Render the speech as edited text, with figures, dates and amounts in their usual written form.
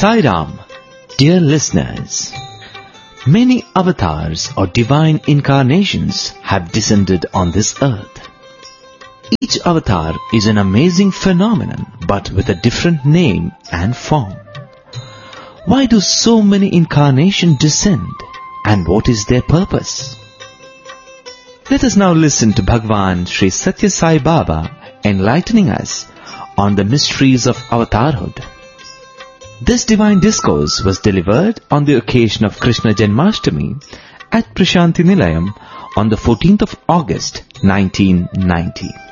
Sai Ram, dear listeners, many avatars or divine incarnations have descended on this earth. Each avatar is an amazing phenomenon, but with a different name and form. Why do so many incarnations descend, and what is their purpose? Let us now listen to Bhagwan Sri Satya Sai Baba enlightening us on the mysteries of avatarhood. This divine discourse was delivered on the occasion of Krishna Janmashtami at Prashanti Nilayam on the 14th of August 1990.